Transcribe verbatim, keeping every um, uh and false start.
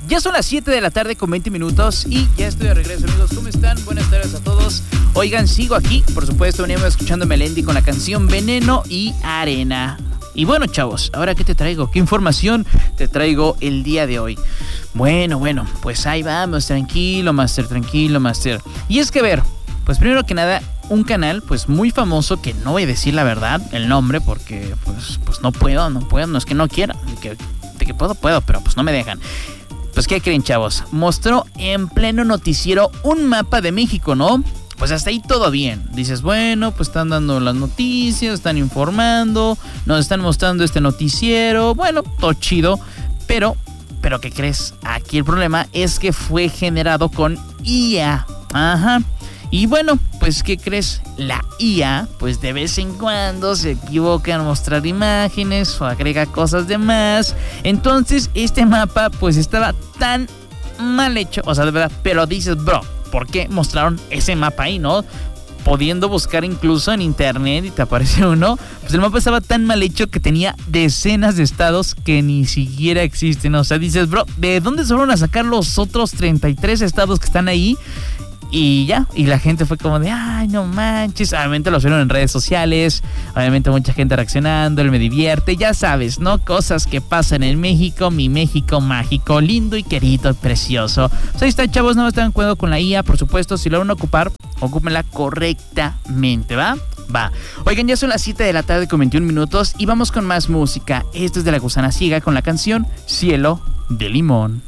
Ya son las siete de la tarde con veinte minutos y ya estoy de regreso, amigos. ¿Cómo están? Buenas tardes a todos. Oigan, sigo aquí, por supuesto, venimos escuchando Melendi con la canción Veneno y Arena. Y bueno, chavos, ¿ahora qué te traigo? ¿Qué información te traigo el día de hoy? Bueno, bueno, pues ahí vamos, tranquilo, Master, tranquilo, Master. Y es que, a ver, pues primero que nada, un canal pues muy famoso, que no voy a decir la verdad, el nombre, porque pues, pues no puedo, no puedo, no es que no quiera, de que, de que puedo, puedo, pero pues no me dejan. Pues ¿qué creen, chavos? Mostró en pleno noticiero un mapa de México, ¿no? Pues hasta ahí todo bien. Dices, bueno, pues están dando las noticias, están informando, nos están mostrando este noticiero. Bueno, todo chido. Pero, pero ¿qué crees? Aquí el problema es que fue generado con I A. Ajá. Y bueno, pues ¿qué crees? La I A, pues de vez en cuando se equivoca en mostrar imágenes o agrega cosas de más. Entonces este mapa pues estaba tan mal hecho, o sea, de verdad, pero dices, bro, ¿por qué mostraron ese mapa ahí, no? Pudiendo buscar incluso en internet y te aparece uno. Pues el mapa estaba tan mal hecho que tenía decenas de estados que ni siquiera existen. O sea, dices, bro, ¿de dónde se fueron a sacar los otros treinta y tres estados que están ahí? Y ya, y la gente fue como de, ay, no manches. Obviamente lo vieron en redes sociales, obviamente mucha gente reaccionando, él me divierte, ya sabes, ¿no? Cosas que pasan en México, mi México mágico, lindo y querido y precioso. Pues ahí está, chavos, no estén en cuidado con la I A, por supuesto. Si lo van a ocupar, ocúpenla correctamente, ¿va? Va. Oigan, ya son las siete de la tarde con veintiún minutos y vamos con más música. Esto es de La Gusana Ciega con la canción Cielo de Limón.